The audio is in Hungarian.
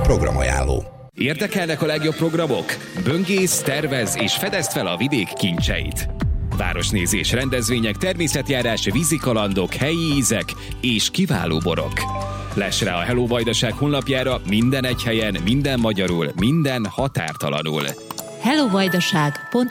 Programajánló. Érdekelnek a legjobb programok? Böngész, tervez és fedezd fel a vidék kincseit. Városnézés, rendezvények, természetjárás, vízikalandok, helyi ízek és kiváló borok. Less rá a Hello Vajdaság honlapjára minden egy helyen, minden magyarul, minden határtalanul. hellovajdaság.hu